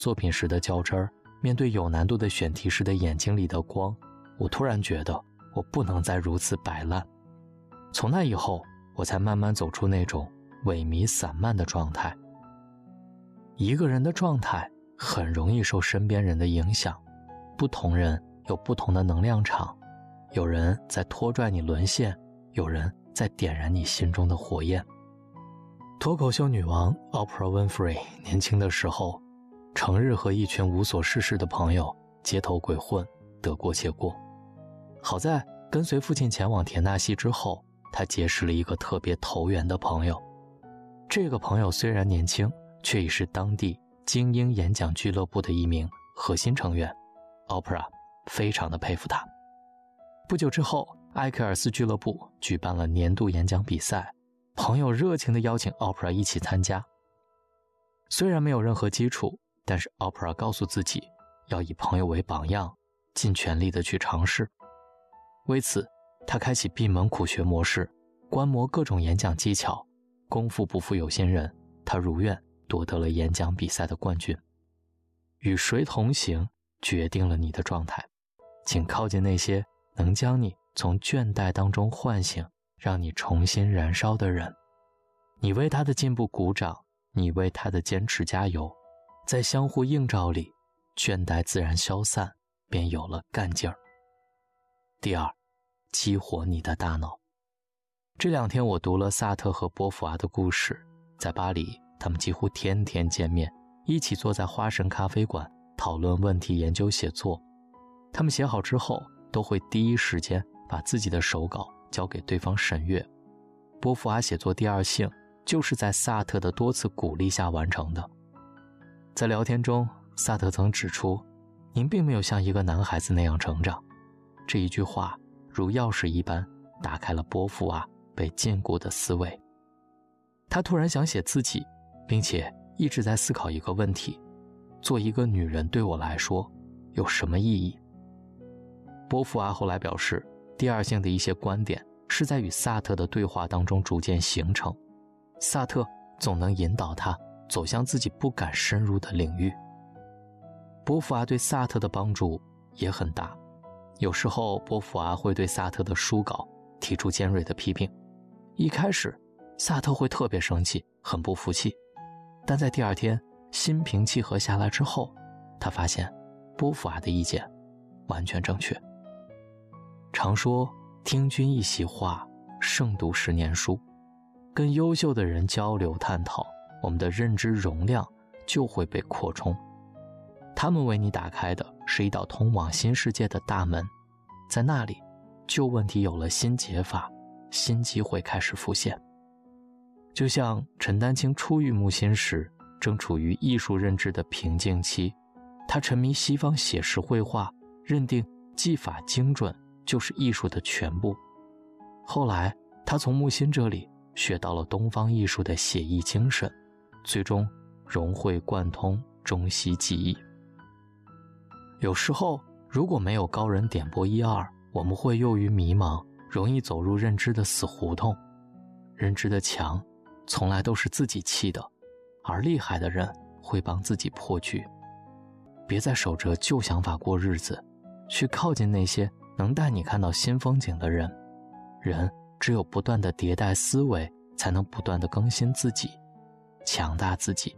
作品时的较真儿，面对有难度的选题时的眼睛里的光，我突然觉得我不能再如此摆烂。从那以后，我才慢慢走出那种萎靡散漫的状态。一个人的状态很容易受身边人的影响，不同人有不同的能量场，有人在拖拽你沦陷，有人在点燃你心中的火焰。脱口秀女王 Oprah Winfrey 年轻的时候，成日和一群无所事事的朋友街头鬼混，得过且过。好在跟随父亲前往田纳西之后，他结识了一个特别投缘的朋友。这个朋友虽然年轻，却已是当地精英演讲俱乐部的一名核心成员。 Oprah 非常的佩服他。不久之后，埃克尔斯俱乐部举办了年度演讲比赛，朋友热情地邀请 Oprah 一起参加。虽然没有任何基础，但是 Oprah 告诉自己要以朋友为榜样，尽全力地去尝试。为此，他开启闭门苦学模式，观摩各种演讲技巧，功夫不负有心人，他如愿夺得了演讲比赛的冠军。与谁同行，决定了你的状态。请靠近那些能将你从倦怠当中唤醒，让你重新燃烧的人。你为他的进步鼓掌，你为他的坚持加油。在相互映照里，倦怠自然消散，便有了干劲儿。第二，激活你的大脑。这2天我读了萨特和波伏娃的故事，在巴黎，他们几乎天天见面，一起坐在花神咖啡馆讨论问题、研究写作。他们写好之后，都会第一时间把自己的手稿交给对方审阅。波伏娃写作第二性就是在萨特的多次鼓励下完成的。在聊天中，萨特曾指出，您并没有像一个男孩子那样成长。这一句话如钥匙一般打开了波伏娃被禁锢的思维。他突然想写自己，并且一直在思考一个问题：做一个女人对我来说有什么意义？波伏娃后来表示，第二性的一些观点是在与萨特的对话当中逐渐形成，萨特总能引导他走向自己不敢深入的领域。波伏娃对萨特的帮助也很大，有时候波伏娃会对萨特的书稿提出尖锐的批评。一开始萨特会特别生气，很不服气，但在第二天心平气和下来之后，他发现波伏娃的意见完全正确。常说听君一席话，胜读10年书。跟优秀的人交流探讨，我们的认知容量就会被扩充。他们为你打开的是一道通往新世界的大门，在那里，旧问题有了新解法，新机会开始浮现。就像陈丹青初遇木心时，正处于艺术认知的瓶颈期，他沉迷西方写实绘画，认定技法精准就是艺术的全部。后来他从木心这里学到了东方艺术的写意精神，最终融会贯通中西技艺。有时候如果没有高人点拨一二，我们会囿于迷茫，容易走入认知的死胡同。认知的墙从来都是自己砌的，而厉害的人会帮自己破局。别再守着旧想法过日子，去靠近那些能带你看到新风景的人。人只有不断的迭代思维，才能不断的更新自己，强大自己。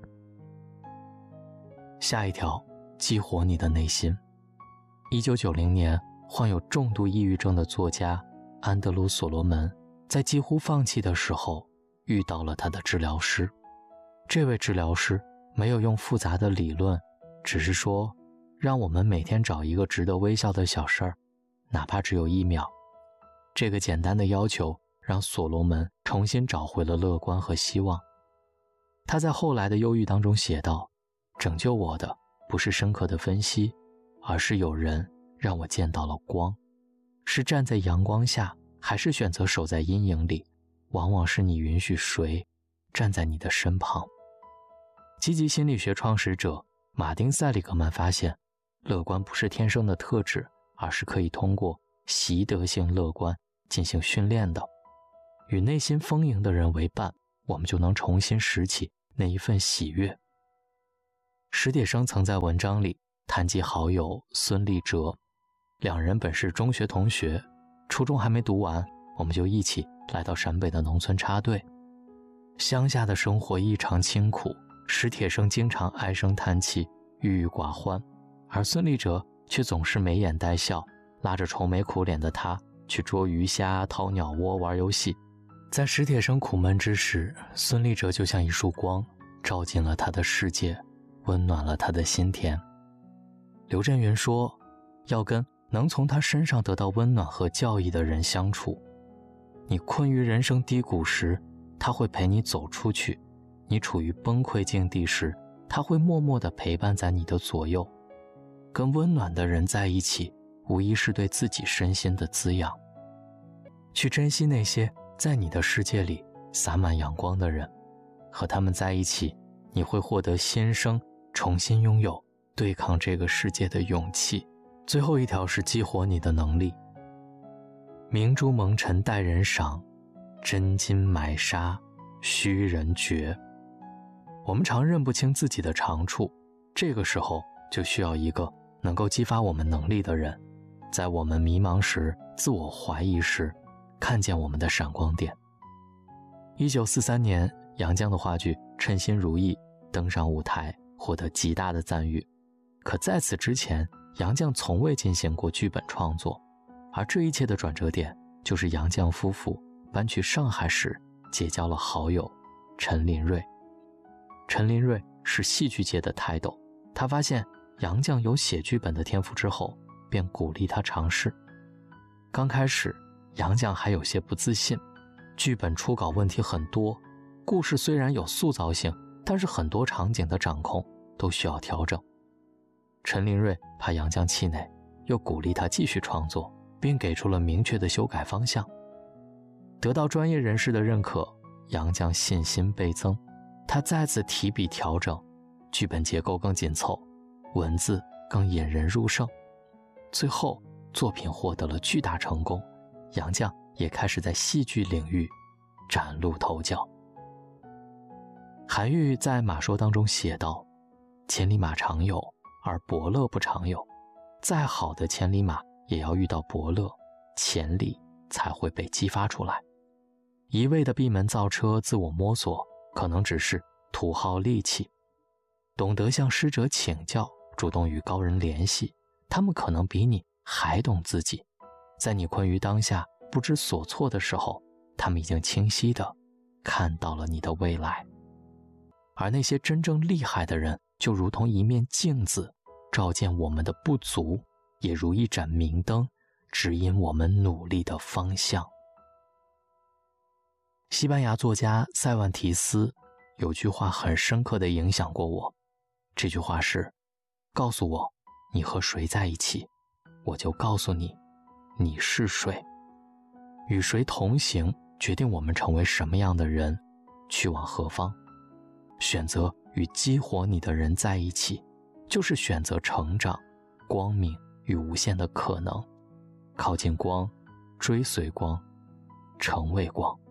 下一条，激活你的内心。1990年，患有重度抑郁症的作家安德鲁·所罗门在几乎放弃的时候遇到了他的治疗师。这位治疗师没有用复杂的理论，只是说，让我们每天找一个值得微笑的小事儿，哪怕只有1秒。这个简单的要求让所罗门重新找回了乐观和希望。他在后来的忧郁当中写道，拯救我的不是深刻的分析，而是有人让我见到了光。是站在阳光下，还是选择守在阴影里，往往是你允许谁站在你的身旁。积极心理学创始者马丁·塞里格曼发现，乐观不是天生的特质，而是可以通过习得性乐观进行训练的。与内心丰盈的人为伴，我们就能重新拾起那一份喜悦。 史铁生曾在文章里谈及好友孙立哲，两人本是中学同学，初中还没读完，我们就一起来到陕北的农村插队。乡下的生活异常清苦，史铁生经常唉声叹气，郁郁寡欢，而孙立哲却总是眉眼带笑，拉着愁眉苦脸的他去捉鱼虾、掏鸟窝、玩游戏。在史铁生苦闷之时，孙立哲就像一束光，照进了他的世界，温暖了他的心田。刘震云说，要跟能从他身上得到温暖和教益的人相处。你困于人生低谷时，他会陪你走出去；你处于崩溃境地时，他会默默地陪伴在你的左右。跟温暖的人在一起，无疑是对自己身心的滋养。去珍惜那些在你的世界里洒满阳光的人，和他们在一起，你会获得新生，重新拥有对抗这个世界的勇气。最后一条是激活你的能力。明珠蒙尘待人赏，真金埋沙须人掘。我们常认不清自己的长处，这个时候就需要一个能够激发我们能力的人，在我们迷茫时、自我怀疑时，看见我们的闪光点。1943年，杨绛的话剧《称心如意》登上舞台，获得极大的赞誉。可在此之前，杨绛从未进行过剧本创作，而这一切的转折点，就是杨绛夫妇搬去上海时结交了好友陈林瑞。陈林瑞是戏剧界的泰斗，他发现杨绛有写剧本的天赋之后，便鼓励他尝试。刚开始，杨绛还有些不自信，剧本初稿问题很多，故事虽然有塑造性，但是很多场景的掌控都需要调整。陈林瑞怕杨绛气馁，又鼓励他继续创作，并给出了明确的修改方向。得到专业人士的认可，杨绛信心倍增，他再次提笔调整，剧本结构更紧凑，文字更引人入胜。最后，作品获得了巨大成功，杨绛也开始在戏剧领域崭露头角。韩愈在《马说》当中写道：千里马常有，而伯乐不常有。再好的千里马也要遇到伯乐，潜力才会被激发出来。一味的闭门造车、自我摸索，可能只是徒耗力气。懂得向师者请教，主动与高人联系，他们可能比你还懂自己。在你困于当下、不知所措的时候，他们已经清晰地看到了你的未来。而那些真正厉害的人，就如同一面镜子，照见我们的不足，也如一盏明灯，指引我们努力的方向。西班牙作家塞万提斯有句话很深刻地影响过我，这句话是：告诉我你和谁在一起，我就告诉你你是谁。与谁同行，决定我们成为什么样的人，去往何方。选择与激活你的人在一起，就是选择成长、光明与无限的可能。靠近光，追随光，成为光。